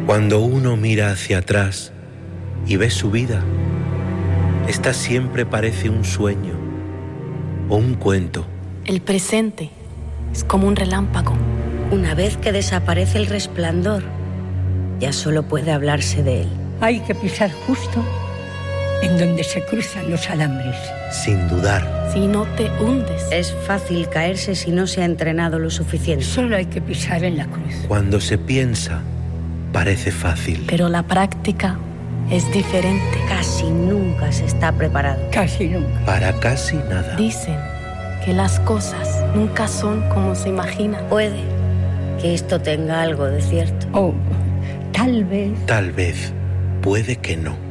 Cuando uno mira hacia atrás y ve su vida, esta siempre parece un sueño o un cuento. El presente es como un relámpago. Una vez que desaparece el resplandor, ya solo puede hablarse de él. Hay que pisar justo en donde se cruzan los alambres. Sin dudar. Si no te hundes. Es fácil caerse si no se ha entrenado lo suficiente. Solo hay que pisar en la cruz. Cuando se piensa, parece fácil. Pero la práctica es diferente. Casi nunca se está preparado. Casi nunca. Para casi nada. Dicen que las cosas nunca son como se imaginan. Puede que esto tenga algo de cierto. Oh, tal vez. Tal vez, puede que no.